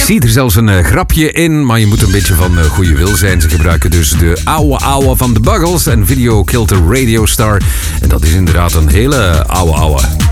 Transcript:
zie er zelfs een grapje in, maar je moet een beetje van goede wil zijn. Ze gebruiken dus de ouwe van de Buggles en Video Killed the Radio Star. En dat is inderdaad een hele ouwe.